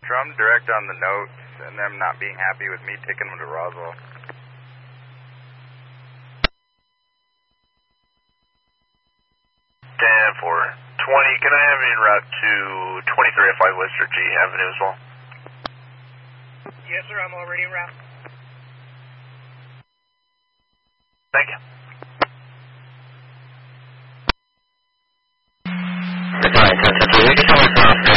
Drum direct on the notes and them not being happy with me taking them to Roswell. 10-4. 20, can I have you en route to 2305 West G Avenue as well? Yes, sir, I'm already en route. Thank you.